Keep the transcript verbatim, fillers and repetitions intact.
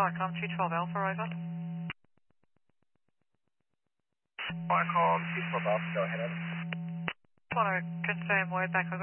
Vicom two twelve Alpha, over. Vicom two twelve Alpha, go ahead, over. Just want to confirm word back.